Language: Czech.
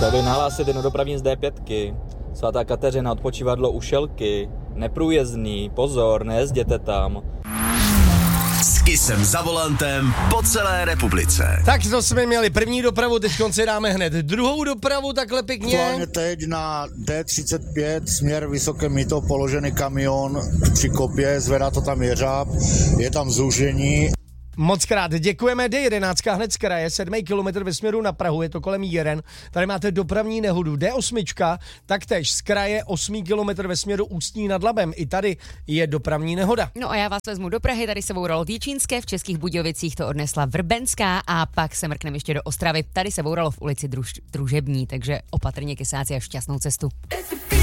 Chtěl bych nahlásit jednu dopravní z D5. Svatá Kateřina, odpočívadlo u Šelky. Neprůjezdný, pozor, nejezděte tam. S Kissem za volantem po celé republice. Tak to jsme měli první dopravu, teď si dáme hned druhou dopravu, takhle pěkně. Aktuálně teď na D35 směr Vysoké Mýto položený kamion při kopě, zvedá to tam jeřáb, je tam zúžení. Moc krát děkujeme. D11 hned z kraje, 7 kilometr ve směru na Prahu, je to kolem Jiren. Tady máte dopravní nehodu. D8, taktéž z kraje 8 kilometr ve směru Ústí nad Labem. I tady je dopravní nehoda. No a já vás vezmu do Prahy, tady se bouralo Týčínské, v Českých Budějovicích to odnesla Vrbenská a pak se mrkneme ještě do Ostravy. Tady se bouralo v ulici Družební, takže opatrně kysáci a šťastnou cestu.